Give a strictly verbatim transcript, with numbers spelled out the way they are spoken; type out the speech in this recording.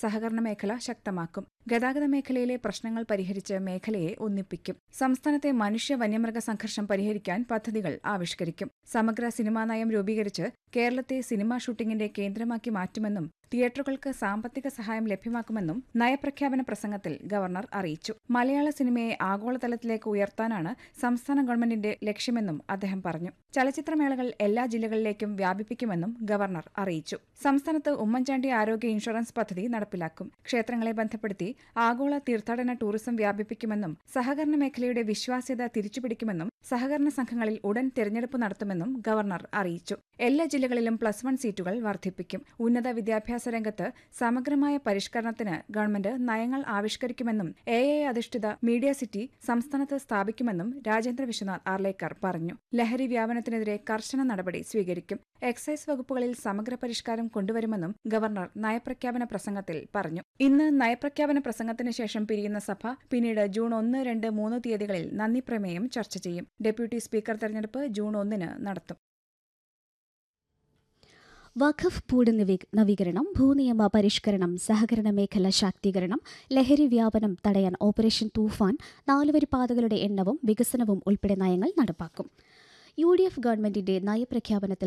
സഹകരണ മേഖല ശക്തമാക്കും. ഗതാഗത മേഖലയിലെ പ്രശ്നങ്ങൾ പരിഹരിച്ച് മേഖലയെ ഒന്നിപ്പിക്കും. സംസ്ഥാനത്തെ മനുഷ്യ വന്യമൃഗ സംഘർഷം പരിഹരിക്കാൻ പദ്ധതികൾ ആവിഷ്കരിക്കും. സമഗ്ര സിനിമാ നയം രൂപീകരിച്ച് കേരളത്തെ സിനിമാ ഷൂട്ടിംഗിന്റെ കേന്ദ്രമാക്കി മാറ്റുമെന്നും തിയേറ്ററുകൾക്ക് സാമ്പത്തിക സഹായം ലഭ്യമാക്കുമെന്നും നയപ്രഖ്യാപന പ്രസംഗത്തിൽ ഗവർണർ അറിയിച്ചു. മലയാള സിനിമയെ ആഗോളതലത്തിലേക്ക് ഉയർത്താനാണ് സംസ്ഥാന ഗവൺമെന്റിന്റെ ലക്ഷ്യമെന്നും അദ്ദേഹം പറഞ്ഞു. ചലച്ചിത്രമേളകൾ എല്ലാ ജില്ലകളിലേക്കും വ്യാപിപ്പിക്കുമെന്നും ഗവർണർ അറിയിച്ചു. സംസ്ഥാനത്ത് ഉമ്മൻചാണ്ടി ആരോഗ്യ ഇൻഷുറൻസ് പദ്ധതി നടപ്പിലാക്കും. ക്ഷേത്രങ്ങളെ ബന്ധപ്പെടുത്തി ആഗോള തീർത്ഥാടന ടൂറിസം വ്യാപിപ്പിക്കുമെന്നും സഹകരണ മേഖലയുടെ വിശ്വാസ്യത തിരിച്ചുപിടിക്കുമെന്നും സഹകരണ സംഘങ്ങളിൽ ഉടൻ തെരഞ്ഞെടുപ്പ് നടത്തുമെന്നും ഗവർണർ അറിയിച്ചു. എല്ലാ ജില്ലകളിലും പ്ലസ് വൺ സീറ്റുകൾ വർദ്ധിപ്പിക്കും. ഉന്നത വിദ്യാഭ്യാസ രംഗത്ത് സമഗ്രമായ പരിഷ്കരണത്തിന് ഗവൺമെന്റ് നയങ്ങൾ ആവിഷ്കരിക്കുമെന്നും എ ഐ അധിഷ്ഠിത മീഡിയ സിറ്റി സംസ്ഥാനത്ത് സ്ഥാപിക്കുമെന്നും രാജേന്ദ്ര വിശ്വനാഥ് ആർലേക്കർ പറഞ്ഞു. ലഹരി വ്യാപനത്തിനെതിരെ കർശന നടപടി സ്വീകരിക്കും. എക്സൈസ് വകുപ്പുകളിൽ സമഗ്ര പരിഷ്കാരം കൊണ്ടുവരുമെന്നും ഗവർണർ നയപ്രഖ്യാപന പ്രസംഗത്തിൽ പറഞ്ഞു. ഇന്ന് നയപ്രഖ്യാപന പ്രസംഗത്തിന് ശേഷം പിരിയുന്ന സഭ പിന്നീട് ജൂൺ ഒന്ന്, രണ്ട്, മൂന്ന് തീയതികളിൽ നന്ദി പ്രമേയം ചർച്ച ചെയ്യും. ഡെപ്യൂട്ടി സ്പീക്കർ തെരഞ്ഞെടുപ്പ് ജൂൺ ഒന്നിന് നടത്തും. വഖഫ് ബോർഡ് നവീകരണം, ഭൂനിയമ പരിഷ്കരണം, സഹകരണ മേഖല ശാക്തീകരണം, ലഹരി വ്യാപനം തടയാൻ ഓപ്പറേഷൻ തൂഫാൻ, നാലുവരി പാതകളുടെ എണ്ണവും വികസനവും ഉൾപ്പെടെ നയങ്ങൾ നടപ്പാക്കും. യു ഡി എഫ് ഗവൺമെന്റിന്റെ നയപ്രഖ്യാപനത്തിൽ